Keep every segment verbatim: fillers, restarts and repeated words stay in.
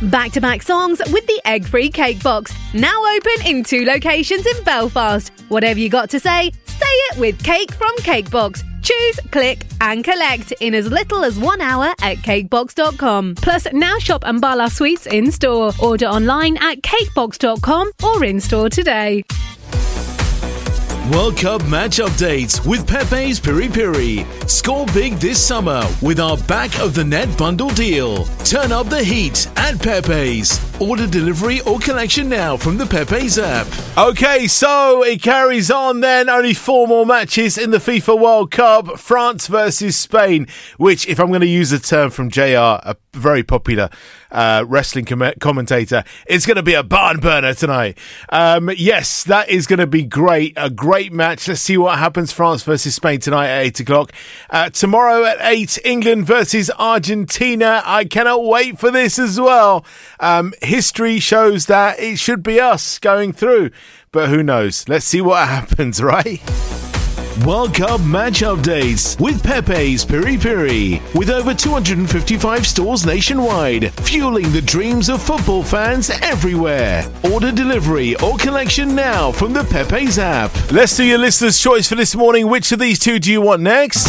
Back-to-back songs with the egg-free cake box. Now open in two locations in Belfast. Whatever you got to say, say it with Cake from Cakebox. Choose, click and collect in as little as one hour at cakebox dot com. Plus, now shop Ambala Sweets in-store. Order online at cakebox dot com or in-store today. World Cup match updates with Pepe's Piri Piri. Score big this summer with our back of the net bundle deal. Turn up the heat at Pepe's. Order delivery or collection now from the Pepe's app. Okay, so it carries on then. Only four more matches in the FIFA World Cup. France versus Spain, which, if I'm going to use a term from J R, a very popular uh, wrestling com- commentator, it's going to be a barn burner tonight. Um, yes, that is going to be great. A great match. Let's see what happens. France versus Spain tonight at eight o'clock. Uh, tomorrow at eight, England versus Argentina. I cannot wait for this as well. Um, history shows that it should be us going through, but who knows? Let's see what happens, right? World Cup match updates with Pepe's Piri Piri. With over two hundred fifty-five stores nationwide, fueling the dreams of football fans everywhere. Order delivery or collection now from the Pepe's app. Let's do your listener's choice for this morning. Which of these two do you want next?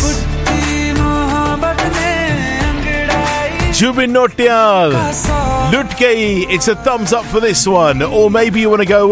Jubin Notyal, Lut Gayi. It's a thumbs up for this one. Or maybe you want to go with